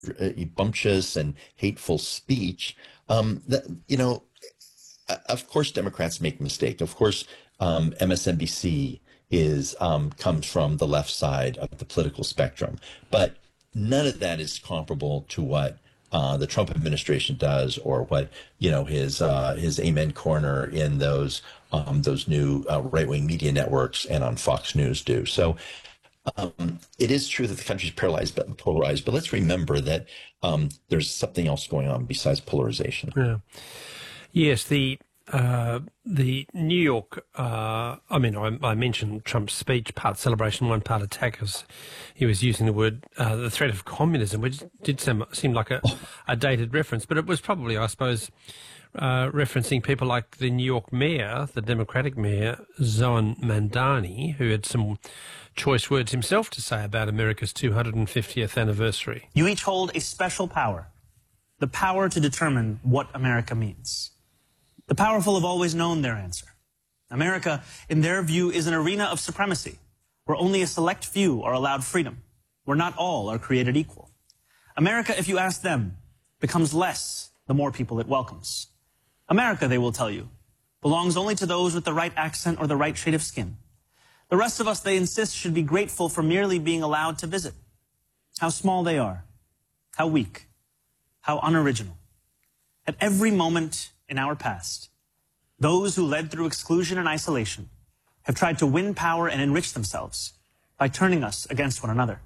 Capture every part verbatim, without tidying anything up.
uh, bumptious and hateful speech, um, that, you know, uh, of course, Democrats make mistakes. Of course, um, M S N B C is um, comes from the left side of the political spectrum, but none of that is comparable to what uh, the Trump administration does, or what you know his uh, his Amen Corner in those um, those new uh, right wing media networks and on Fox News do. So. Um, it is true that the country is paralyzed, but polarized. But let's remember that um, there's something else going on besides polarization. Yeah. Yes, the uh, the New York. Uh, I mean, I, I mentioned Trump's speech, part celebration, one part attack, as he was using the word uh, the threat of communism, which did seem, seem like a, a dated reference, but it was probably, I suppose, uh, referencing people like the New York mayor, the Democratic mayor, Zohran Mamdani, who had some choice words himself to say about America's two hundred fiftieth anniversary. You each hold a special power, the power to determine what America means. The powerful have always known their answer. America, in their view, is an arena of supremacy, where only a select few are allowed freedom, where not all are created equal. America, if you ask them, becomes less the more people it welcomes. America, they will tell you, belongs only to those with the right accent or the right shade of skin. The rest of us, they insist, should be grateful for merely being allowed to visit. How small they are, how weak, how unoriginal. At every moment in our past, those who led through exclusion and isolation have tried to win power and enrich themselves by turning us against one another.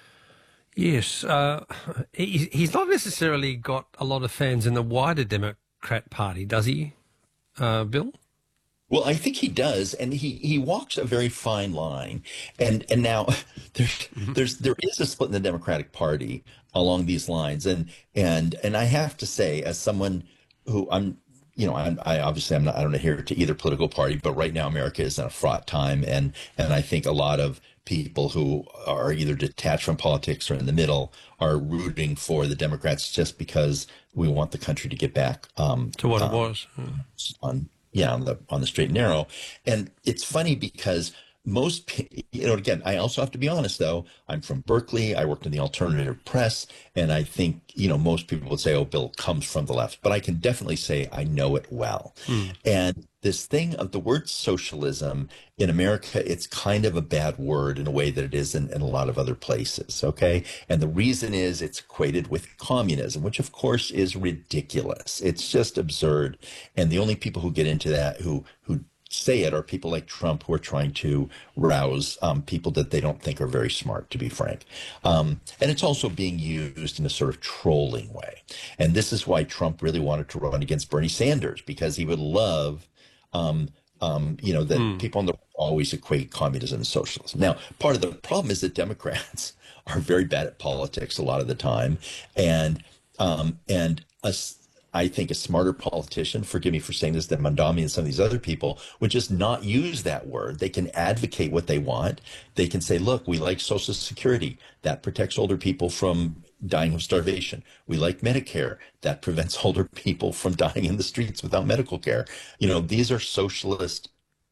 Yes, uh, he, he's not necessarily got a lot of fans in the wider Democrat Party, does he, uh, Bill? Well, I think he does, and he, he walks a very fine line. And and now there's there's there is a split in the Democratic Party along these lines, and and and I have to say, as someone who I'm, you know, I'm, I obviously I'm not I don't adhere to either political party, but right now America is in a fraught time, and and I think a lot of people who are either detached from politics or in the middle are rooting for the Democrats just because we want the country to get back um, to what um, it was on. Yeah, on the on the straight and narrow. And it's funny because most, you know, again, I also have to be honest, though. I'm from Berkeley. I worked in the alternative press. And I think, you know, most people would say, oh, Bill comes from the left. But I can definitely say I know it well. Hmm. And this thing of the word socialism in America, it's kind of a bad word in a way that it is in, in a lot of other places. OK, and the reason is it's equated with communism, which, of course, is ridiculous. It's just absurd. And the only people who get into that, who who say it, are people like Trump, who are trying to rouse um, people that they don't think are very smart, to be frank. Um, and it's also being used in a sort of trolling way. And this is why Trump really wanted to run against Bernie Sanders, because he would love Um, um, you know, that mm. people on the always equate communism and socialism. Now, part of the problem is that Democrats are very bad at politics a lot of the time. And um, and a, I think a smarter politician, forgive me for saying this, than Mamdani and some of these other people, would just not use that word. They can advocate what they want. They can say, look, we like Social Security. That protects older people from dying of starvation. We like Medicare. That prevents older people from dying in the streets without medical care. You know, these are socialist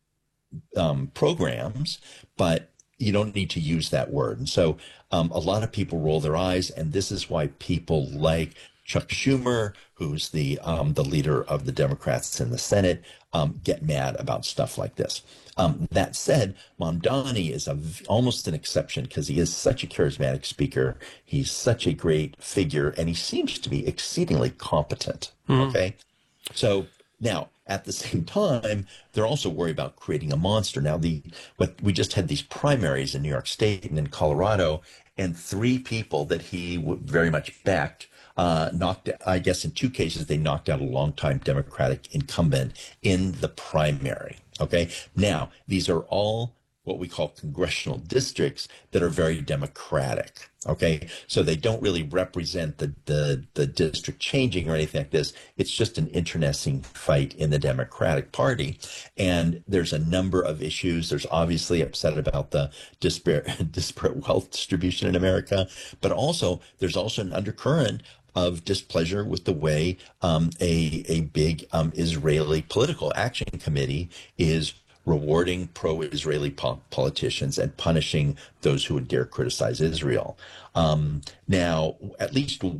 um, programs, but you don't need to use that word. And so um, a lot of people roll their eyes, and this is why people like Chuck Schumer, who's the um, the leader of the Democrats in the Senate, um, get mad about stuff like this. Um, that said, Mamdani is a, almost an exception because he is such a charismatic speaker. He's such a great figure, and he seems to be exceedingly competent. Mm. Okay, so now at the same time, they're also worried about creating a monster. Now, the what we just had these primaries in New York State and in Colorado, and three people that he very much backed Uh, knocked, I guess in two cases, they knocked out a longtime Democratic incumbent in the primary. Okay. Now, these are all what we call congressional districts that are very Democratic. Okay. So they don't really represent the, the, the district changing or anything like this. It's just an internecine fight in the Democratic Party. And there's a number of issues. There's obviously upset about the disparate, disparate wealth distribution in America, but also there's also an undercurrent of displeasure with the way um, a a big um, Israeli political action committee is rewarding pro-Israeli po- politicians and punishing those who would dare criticize Israel. Um, now, at least